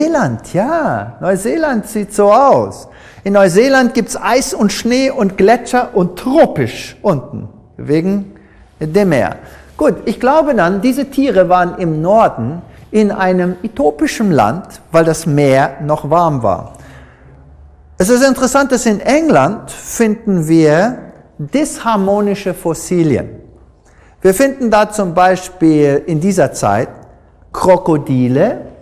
Neuseeland, ja, Neuseeland sieht so aus. In Neuseeland gibt es Eis und Schnee und Gletscher und tropisch unten, wegen dem Meer. Gut, ich glaube dann, diese Tiere waren im Norden in einem utopischen Land, weil das Meer noch warm war. Es ist interessant, dass in England finden wir disharmonische Fossilien. Wir finden da zum Beispiel in dieser Zeit Krokodile,